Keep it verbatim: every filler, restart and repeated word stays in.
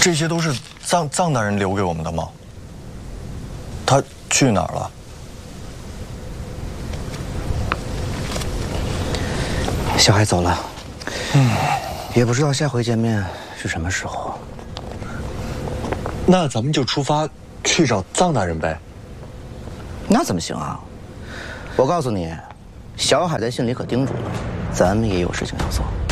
这些都是藏藏大人留给我们的吗？他去哪儿了？ 小海走了，嗯，也不知道下回见面是什么时候。 那咱们就出发去找藏大人呗。 那怎么行啊？我告诉你，小海在信里可叮嘱了，咱们也有事情要做。